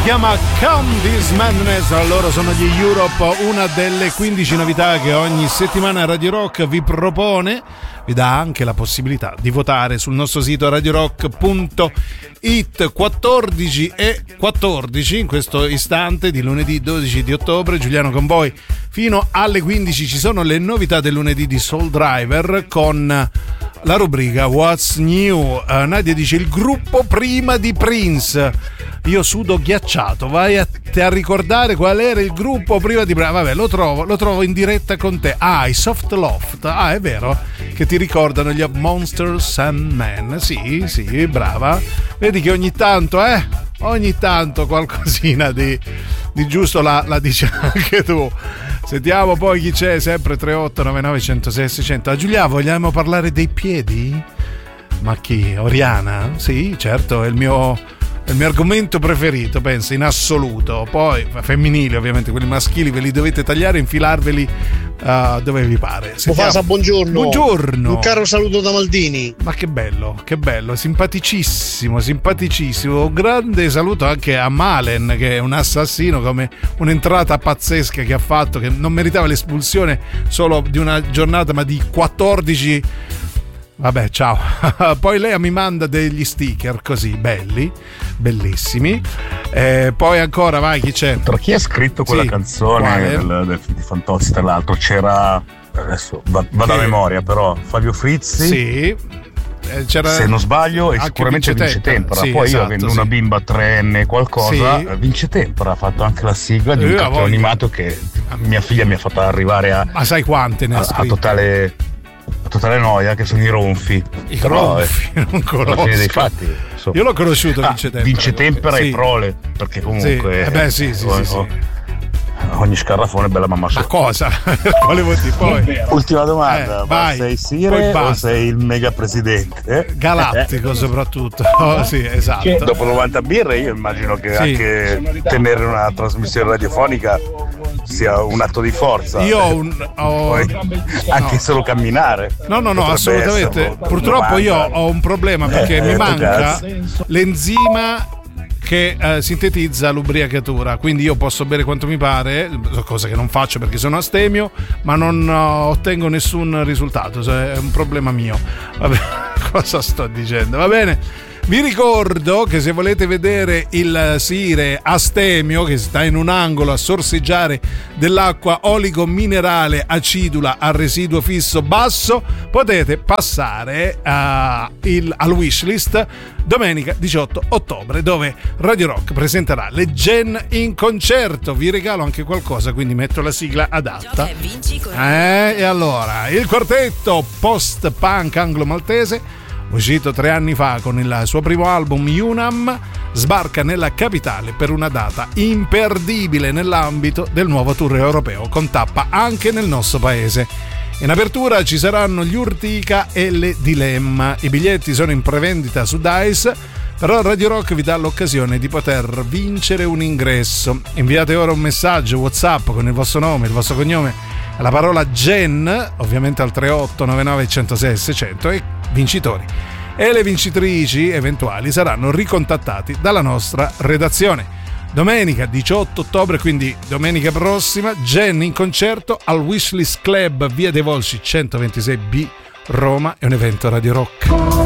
chiama Come This Madness. Loro sono gli Europe, una delle 15 novità che ogni settimana Radio Rock vi propone. Vi dà anche la possibilità di votare sul nostro sito radiorock.it. 14:14 in questo istante di lunedì 12 di ottobre. Giuliano con voi fino alle 15. Ci sono le novità del lunedì di Soul Driver con la rubrica What's New. Nadia dice il gruppo prima di Prince. Io sudo ghiacciato. Vai a ricordare qual era il gruppo prima di Prince. Vabbè, lo trovo in diretta con te. I Soft Loft. È vero che ti ricordano gli Monsters and Men. Sì, brava. Vedi che ogni tanto qualcosina di giusto la dici anche tu. Sentiamo poi chi c'è, sempre 3899 106 600. A Giulia, vogliamo parlare dei piedi? Ma chi? Oriana? Sì, certo, è il mio argomento preferito, penso, in assoluto. Poi femminili, ovviamente, quelli maschili ve li dovete tagliare e infilarveli dove vi pare. Mufasa, buongiorno. Un caro saluto da Maldini. Ma che bello, simpaticissimo. Un grande saluto anche a Malen, che è un assassino, come un'entrata pazzesca che ha fatto, che non meritava l'espulsione solo di una giornata, ma di 14. Vabbè, ciao. Poi lei mi manda degli sticker così belli, bellissimi. Poi ancora, vai, chi c'è? Tra chi ha scritto quella canzone di Fantozzi, tra l'altro c'era, adesso vado a memoria, però, Fabio Frizzi. Sì. C'era, se non sbaglio, e sicuramente Vince Tempera. Sì, poi io, avendo una bimba 3enne qualcosa, Vince Tempera ha fatto anche la sigla di un cartone animato che mia figlia mi ha fatto arrivare a. Ma sai quante ne ha scritte? A totale noia, che sono i ronfi. Ronfi, non conosco. Alla fine dei fatti, io l'ho conosciuto Vince Tempera e Prole, perché comunque sì. ogni scarrafone è bella mamma sua. Ma cosa? Volevo dire poi. Ultima domanda, ma sei Sire o sei il mega presidente? Galattico soprattutto. Sì, esatto. Dopo 90 birre io immagino che anche tenere una trasmissione radiofonica sia un atto di forza. Anche solo camminare. No, assolutamente. Purtroppo io ho un problema, perché mi manca l'enzima che sintetizza l'ubriacatura, quindi io posso bere quanto mi pare, cosa che non faccio perché sono astemio, ma non ottengo nessun risultato, cioè è un problema mio. Vabbè, cosa sto dicendo? Va bene. Vi ricordo che se volete vedere il Sire astemio che sta in un angolo a sorseggiare dell'acqua oligominerale acidula a residuo fisso basso, potete passare al Wishlist domenica 18 ottobre, dove Radio Rock presenterà le Gen in concerto. Vi regalo anche qualcosa, quindi metto la sigla adatta. E allora, il quartetto post-punk anglo-maltese, uscito 3 anni fa con il suo primo album Unam, sbarca nella capitale per una data imperdibile nell'ambito del nuovo tour europeo, con tappa anche nel nostro paese. In apertura ci saranno gli Urtica e le Dilemma. I biglietti sono in prevendita su Dice, però Radio Rock vi dà l'occasione di poter vincere un ingresso. Inviate ora un messaggio WhatsApp con il vostro nome, il vostro cognome e la parola Gen, ovviamente al 3899 106 600, e vincitori e le vincitrici eventuali saranno ricontattati dalla nostra redazione. Domenica 18 ottobre, quindi domenica prossima, Gen in concerto al Wishlist Club, via dei Volsci 126B, Roma. È un evento Radio Rock.